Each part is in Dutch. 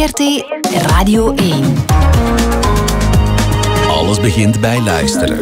VRT Radio 1. Alles begint bij luisteren.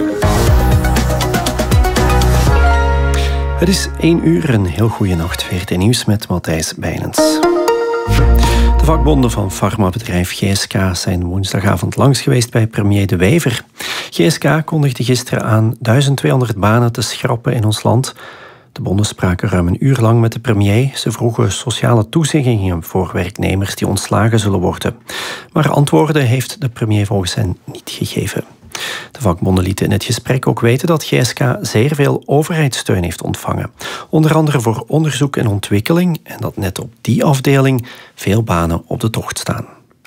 Het is 1 uur, een heel goede nacht. VRT Nieuws met Matthijs Bijnens. De vakbonden van farmabedrijf GSK zijn woensdagavond langs geweest bij premier De Wever. GSK kondigde gisteren aan 1200 banen te schrappen in ons land. De bonden spraken ruim 1 uur lang met de premier. Ze vroegen sociale toezeggingen voor werknemers die ontslagen zullen worden. Maar antwoorden heeft de premier volgens hen niet gegeven. De vakbonden lieten in het gesprek ook weten dat GSK zeer veel overheidssteun heeft ontvangen. Onder andere voor onderzoek en ontwikkeling en dat net op die afdeling veel banen op de tocht staan.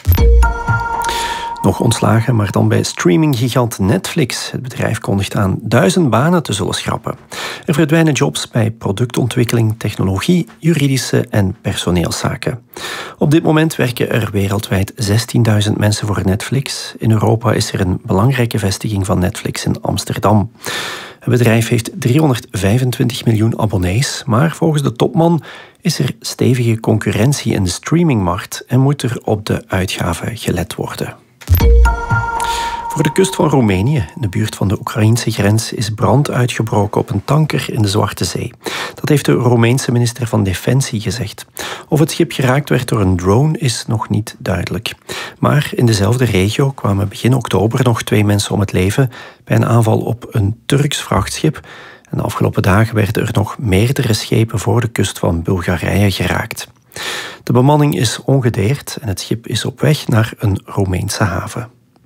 Nog ontslagen, maar dan bij streaminggigant Netflix. Het bedrijf kondigt aan 1000 banen te zullen schrappen. Er verdwijnen jobs bij productontwikkeling, technologie, juridische en personeelszaken. Op dit moment werken er wereldwijd 16.000 mensen voor Netflix. In Europa is er een belangrijke vestiging van Netflix in Amsterdam. Het bedrijf heeft 325 miljoen abonnees, maar volgens de topman is er stevige concurrentie in de streamingmarkt en moet er op de uitgaven gelet worden. Voor de kust van Roemenië, in de buurt van de Oekraïnse grens, is brand uitgebroken op een tanker in de Zwarte Zee. Dat heeft de Roemeense minister van Defensie gezegd. Of het schip geraakt werd door een drone is nog niet duidelijk. Maar in dezelfde regio kwamen begin oktober nog 2 mensen om het leven bij een aanval op een Turks vrachtschip. En de afgelopen dagen werden er nog meerdere schepen voor de kust van Bulgarije geraakt. De bemanning is ongedeerd en het schip is op weg naar een Roemeense haven.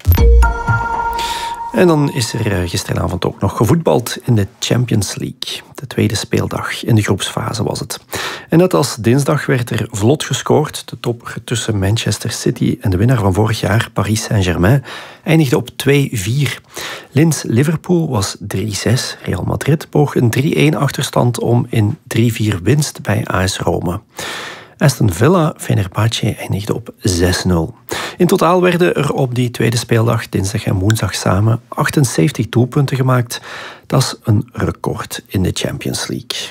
En dan is er gisteravond ook nog gevoetbald in de Champions League. De tweede speeldag in de groepsfase was het. En net als dinsdag werd er vlot gescoord. De topper tussen Manchester City en de winnaar van vorig jaar, Paris Saint-Germain, eindigde op 2-4. Linz-Liverpool was 3-6. Real Madrid boog een 3-1 achterstand om in 3-4 winst bij AS Rome. Aston Villa-Fenerbahce eindigde op 6-0. In totaal werden er op die tweede speeldag, dinsdag en woensdag samen, 78 doelpunten gemaakt. Dat is een record in de Champions League.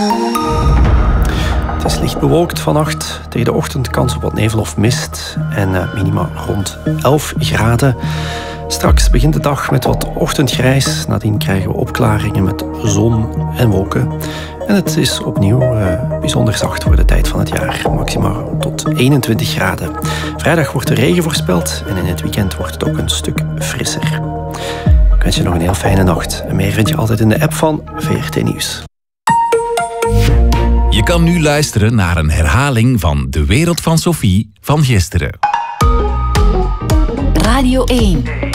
Het is licht bewolkt vannacht. Tegen de ochtend kans op wat nevel of mist. En minima rond 11 graden. Straks begint de dag met wat ochtendgrijs. Nadien krijgen we opklaringen met zon en wolken. En het is opnieuw bijzonder zacht voor de tijd van het jaar. Maximaal tot 21 graden. Vrijdag wordt de regen voorspeld en in het weekend wordt het ook een stuk frisser. Ik wens je nog een heel fijne nacht. En meer vind je altijd in de app van VRT Nieuws. Je kan nu luisteren naar een herhaling van De Wereld van Sophie van gisteren. Radio 1.